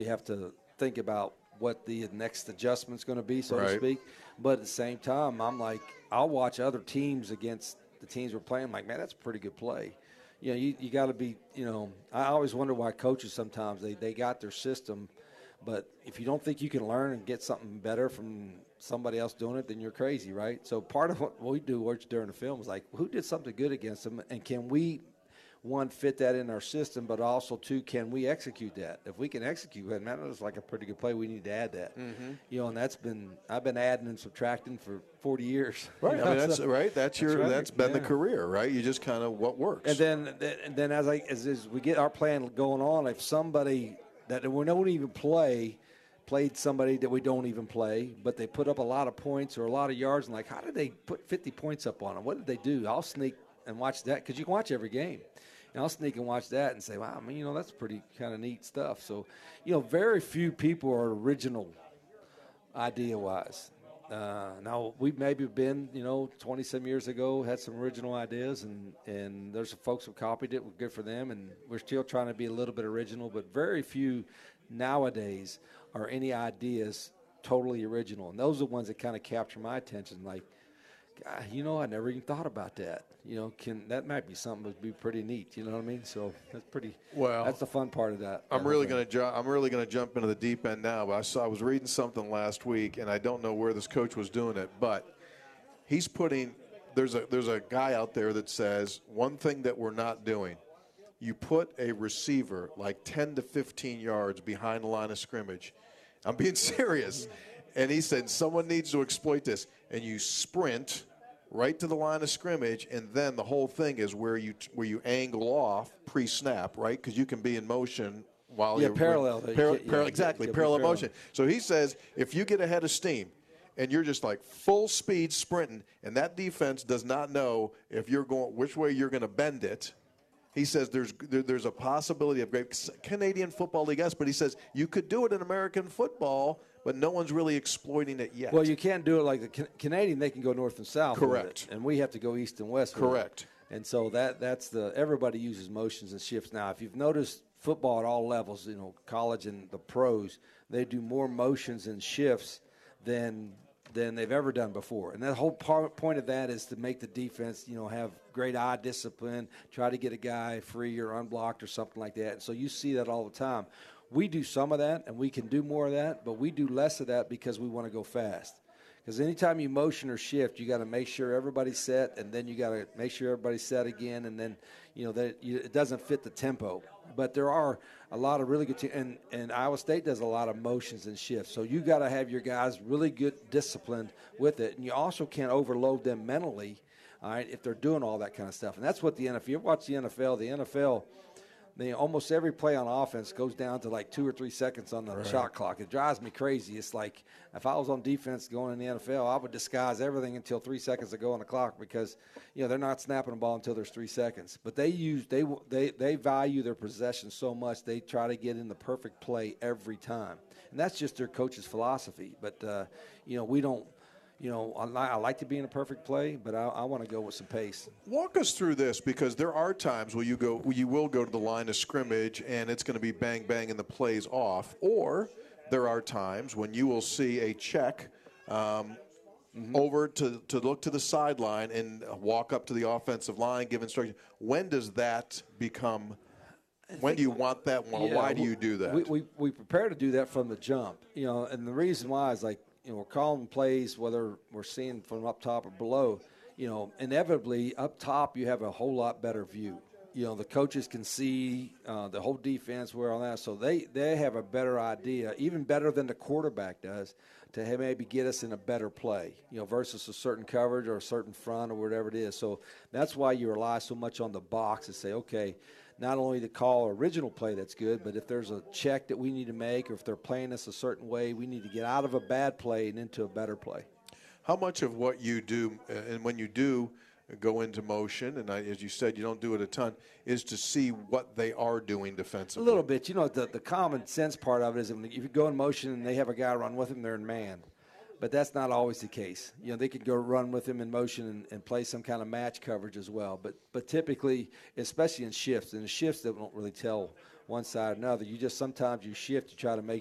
you have to think about what the next adjustment's going to be, so to Right. speak. But at the same time, I'm like, I'll watch other teams against the teams we're playing. I'm like, man, that's a pretty good play. You got to be, I always wonder why coaches sometimes they got their system, but if you don't think you can learn and get something better from somebody else doing it, then you're crazy, right? So part of what we do during the film is like, who did something good against them, and can we, one, fit that in our system, but also, two, can we execute that? If we can execute that, man, that's like a pretty good play. We need to add that. And I've been adding and subtracting for 40 years. Right. I mean, that's right. That's been the Yeah. career, right? You just kind of what works. And then as we get our plan going on, if somebody that we don't even played somebody that we don't even play, but they put up a lot of points or a lot of yards, and like, how did they put 50 points up on them? What did they do? I'll sneak and watch that, because you can watch every game. And I'll sneak and watch that and say, wow, I mean, that's pretty kind of neat stuff. So, very few people are original idea-wise. Now, we've maybe been, 20-some years ago, had some original ideas, and there's some folks who copied it. We're good for them, and we're still trying to be a little bit original, but very few nowadays are any ideas totally original. And those are the ones that kind of capture my attention, like, God, I never even thought about that. That might be something that would be pretty neat. You know what I mean? So that's pretty. Well, that's the fun part of that. I'm really going to jump into the deep end now. But I was reading something last week, and I don't know where this coach was doing it, but he's putting. There's a guy out there that says one thing that we're not doing. You put a receiver like 10 to 15 yards behind the line of scrimmage. I'm being serious. And he said someone needs to exploit this. And you sprint right to the line of scrimmage, and then the whole thing is where you angle off pre-snap, right? Because you can be in motion while you're parallel. Parallel motion. So he says if you get ahead of steam and you're just like full speed sprinting, and that defense does not know if you're going which way you're going to bend it. He says there's a possibility of great Canadian Football League, yes, but he says you could do it in American football, but no one's really exploiting it yet. Well, you can't do it like the Canadian. They can go north and south. Correct. With it, and we have to go east and west. Correct. With it. And so that's everybody uses motions and shifts. Now, if you've noticed football at all levels, college and the pros, they do more motions and shifts than they've ever done before. And the whole point of that is to make the defense, have great eye discipline, try to get a guy free or unblocked or something like that. And so you see that all the time. We do some of that, and we can do more of that, but we do less of that because we want to go fast. Because anytime you motion or shift, you got to make sure everybody's set, and then you got to make sure everybody's set again, and then it doesn't fit the tempo. But there are a lot of really good teams, and Iowa State does a lot of motions and shifts. So you got to have your guys really good disciplined with it, and you also can't overload them mentally, all right, if they're doing all that kind of stuff. And that's what the NFL. If you watch the NFL. Almost every play on offense goes down to like 2 or 3 seconds on the shot clock. It drives me crazy. It's like if I was on defense going in the NFL, I would disguise everything until 3 seconds to go on the clock because they're not snapping the ball until there's 3 seconds. But they value their possession so much they try to get in the perfect play every time, and that's just their coach's philosophy. But we don't. I like to be in a perfect play, but I want to go with some pace. Walk us through this, because there are times where you will go to the line of scrimmage and it's going to be bang, bang, and the play's off. Or there are times when you will see a check over to look to the sideline and walk up to the offensive line, give instruction. When does that become – when do you want that? Why do you do that? We prepare to do that from the jump, and the reason why is like, we're calling plays, whether we're seeing from up top or below. Inevitably, up top, you have a whole lot better view. The coaches can see the whole defense, where on that. So they have a better idea, even better than the quarterback does, to maybe get us in a better play, versus a certain coverage or a certain front or whatever it is. So that's why you rely so much on the box to say, okay, not only to call original play that's good, but if there's a check that we need to make or if they're playing us a certain way, we need to get out of a bad play and into a better play. How much of what you do, and when you do go into motion, and as you said, you don't do it a ton, is to see what they are doing defensively? A little bit. The common sense part of it is if you go in motion and they have a guy run with them, they're in man. But that's not always the case. They could go run with him in motion and play some kind of match coverage as well. But typically, especially in shifts, they don't really tell one side or another. You just sometimes you shift, you try to make